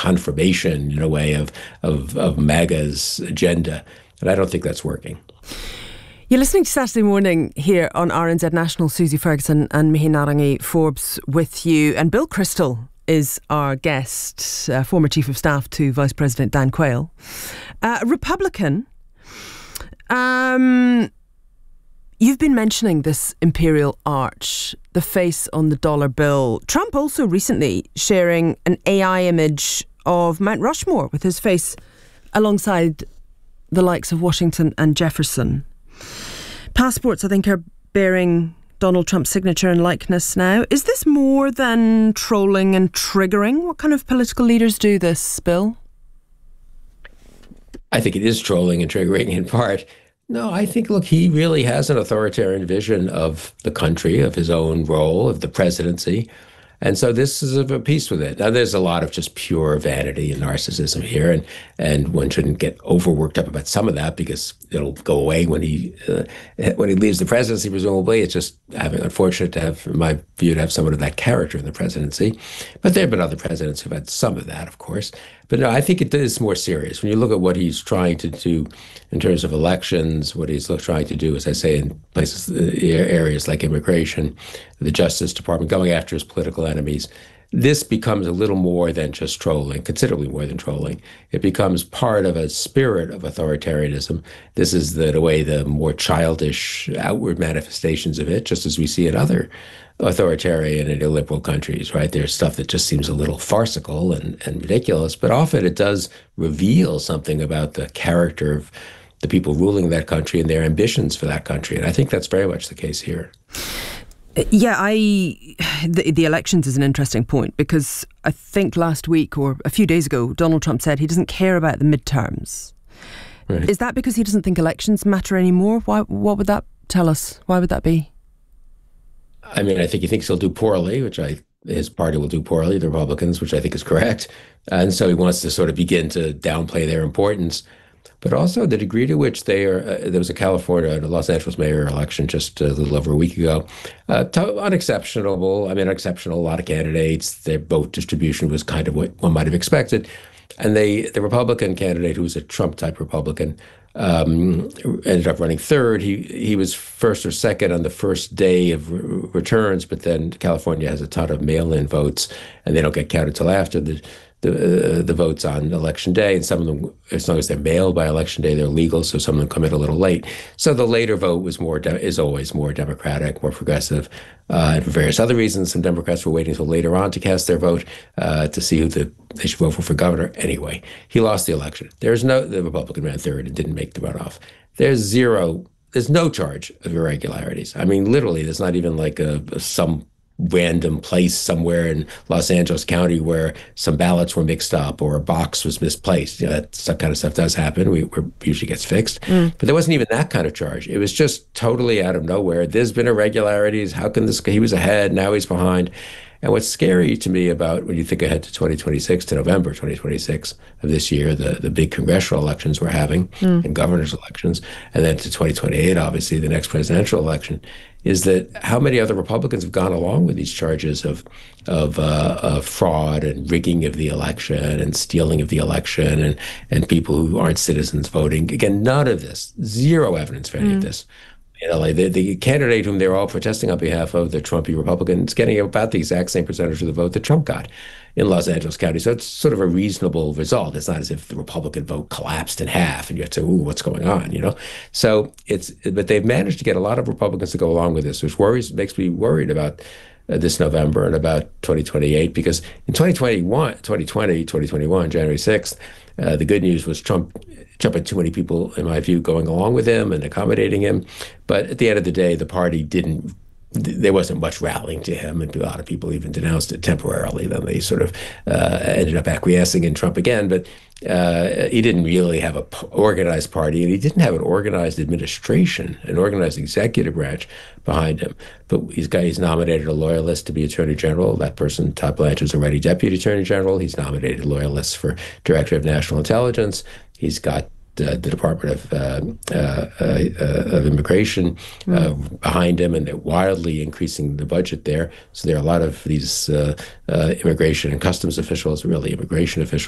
confirmation in a way of MAGA's agenda. And I don't think that's working. You're listening to Saturday Morning here on RNZ National. Susie Ferguson and Mihi Narangi Forbes with you. And Bill Crystal is our guest, former Chief of Staff to Vice President Dan Quayle. Republican. You've been mentioning this imperial arch, the face on the dollar bill. Trump also recently sharing an AI image of Mount Rushmore with his face alongside the likes of Washington and Jefferson. Passports, I think, are bearing Donald Trump's signature and likeness now. Is this more than trolling and triggering? What kind of political leaders do this, Bill? I think it is trolling and triggering in part. No, I think, look, he really has an authoritarian vision of the country, of his own role, of the presidency. And so this is of a piece with it. Now, there's a lot of just pure vanity and narcissism here, and one shouldn't get overworked up about some of that because it'll go away when he leaves the presidency, presumably. It's just unfortunate to have, in my view, to have someone of that character in the presidency. But there have been other presidents who've had some of that, of course. But no, I think it is more serious. When you look at what he's trying to do in terms of elections, what he's trying to do, as I say, in places, areas like immigration, the Justice Department, going after his political enemies, this becomes a little more than just trolling, considerably more than trolling. It becomes part of a spirit of authoritarianism. This is the way the more childish outward manifestations of it, just as we see in other authoritarian and illiberal countries, right? There's stuff that just seems a little farcical and ridiculous, but often it does reveal something about the character of the people ruling that country and their ambitions for that country. And I think that's very much the case here. Yeah, the elections is an interesting point because I think last week or a few days ago, Donald Trump said he doesn't care about the midterms. Right. Is that because he doesn't think elections matter anymore? What would that tell us? Why would that be? I mean, I think he thinks he'll do poorly, his party will do poorly, the Republicans, which I think is correct. And so he wants to sort of begin to downplay their importance. But also the degree to which there was a Los Angeles mayor election just a little over a week ago. Unexceptional. A lot of candidates. Their vote distribution was kind of what one might have expected. And the Republican candidate, who was a Trump-type Republican, ended up running third. He was first or second on the first day of returns, but then California has a ton of mail-in votes, and they don't get counted till after the votes on election day, and some of them, as long as they're mailed by election day, they're legal, so some of them come in a little late. So the later vote is always more Democratic, more progressive. And for various other reasons, some Democrats were waiting until later on to cast their vote to see who they should vote for governor. Anyway, he lost the election. The Republican ran third and didn't make the runoff. There's no charge of irregularities. I mean, literally, there's not even like some random place somewhere in Los Angeles County where some ballots were mixed up or a box was misplaced. That kind of stuff does happen. We usually gets fixed. But there wasn't even that kind of charge. It was just totally out of nowhere. There's been irregularities. How can he was ahead, now he's behind. And what's scary to me about when you think ahead to 2026, to November 2026 of this year, the big congressional elections we're having and governor's elections, and then to 2028, obviously, the next presidential election, is that how many other Republicans have gone along with these charges of fraud and rigging of the election and stealing of the election and people who aren't citizens voting. Again, none of this, zero evidence for any of this. In LA, the candidate whom they're all protesting on behalf of, the Trumpy Republicans, getting about the exact same percentage of the vote that Trump got in Los Angeles County. So it's sort of a reasonable result. It's not as if the Republican vote collapsed in half and you have to say, ooh, what's going on, So but they've managed to get a lot of Republicans to go along with this, which makes me worried about this November and about 2028, because in 2021, January 6th, the good news was Trump had too many people, in my view, going along with him and accommodating him. But at the end of the day, the party there wasn't much rallying to him, and a lot of people even denounced it temporarily. Then they sort of ended up acquiescing in Trump again. But he didn't really have an organized party, and he didn't have an organized administration, an organized executive branch behind him. But he's nominated a loyalist to be Attorney General. That person, Todd Blanchard, is already Deputy Attorney General. He's nominated loyalists for Director of National Intelligence. He's got the Department of Immigration behind him, and they're wildly increasing the budget there. So there are a lot of these immigration and customs officials, really immigration officials,